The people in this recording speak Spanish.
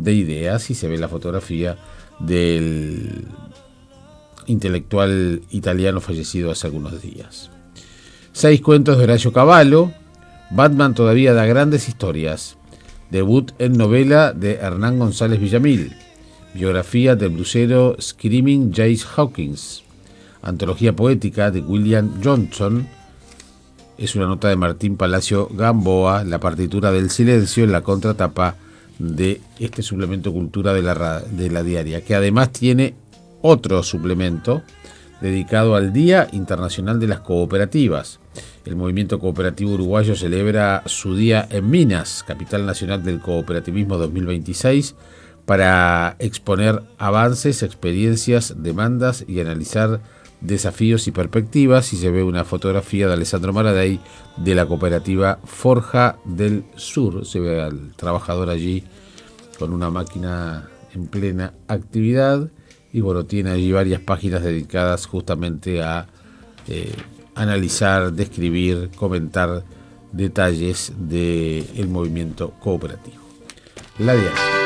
de ideas, y se ve la fotografía del intelectual italiano fallecido hace algunos días. 6 cuentos de Horacio Cavallo. Batman todavía da grandes historias. Debut en novela de Hernán González Villamil. Biografía del blusero Screaming Jay Hawkins. Antología poética de William Johnson. Es una nota de Martín Palacio Gamboa, la partitura del silencio, en la contratapa de este suplemento Cultura de la diaria, que además tiene otro suplemento dedicado al Día Internacional de las Cooperativas. El movimiento cooperativo uruguayo celebra su día en Minas, capital nacional del cooperativismo 2026, para exponer avances, experiencias, demandas y analizar desafíos y perspectivas. Y se ve una fotografía de Alessandro Maradei de la cooperativa Forja del Sur. Se ve al trabajador allí con una máquina en plena actividad, y bueno, tiene allí varias páginas dedicadas justamente a analizar, describir, comentar detalles del movimiento cooperativo. La diaria.